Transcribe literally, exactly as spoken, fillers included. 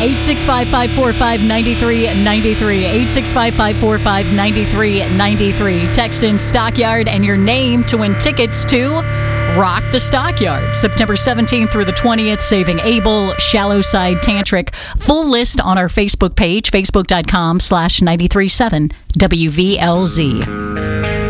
eight six five, five four five, nine three nine three. eight six five, five four five, nine three nine three. Text in Stockyard and your name to win tickets to Rock the Stockyard, September seventeenth through the twentieth, Saving Abel, Shallow Side Tantric. Full list on our Facebook page, facebook.com slash 937 WVLZ.